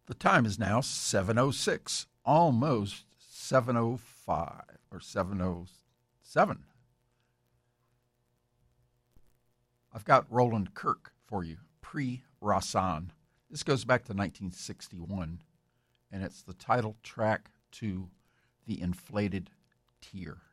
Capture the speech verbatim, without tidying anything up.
The time is now seven oh six, almost seven oh five or seven oh seven. I've got Roland Kirk for you, Pre-Rasan. This goes back to nineteen sixty-one, and it's the title track to The Inflated Tear.